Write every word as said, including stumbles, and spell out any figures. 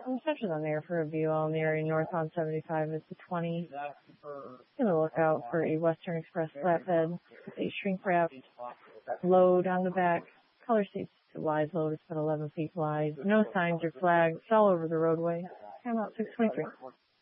I'm essentially on there for a view on the area north on seventy-five is the twenty. Going to look out for a Western Express flatbed with a shrink wrap load on the back. Color states wide load. It's about eleven feet wide. No signs or flags. It's all over the roadway. I'm out six twenty-three.